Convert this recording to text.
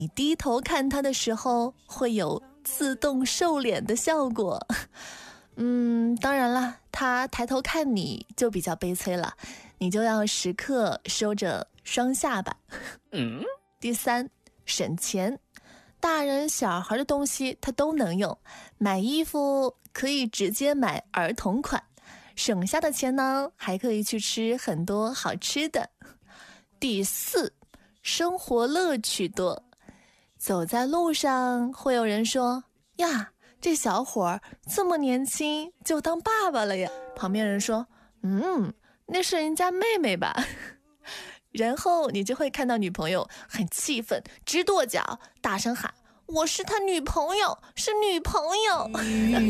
你低头看他的时候会有自动瘦脸的效果。当然啦，他抬头看你就比较悲催了，你就要时刻收着双下巴。第三，省钱，大人小孩的东西他都能用，买衣服可以直接买儿童款，省下的钱呢还可以去吃很多好吃的。第四，生活乐趣多，走在路上会有人说呀，这小伙儿这么年轻就当爸爸了呀，旁边人说那是人家妹妹吧。然后你就会看到女朋友很气愤，直跺脚，大声喊，我是他女朋友，是女朋友。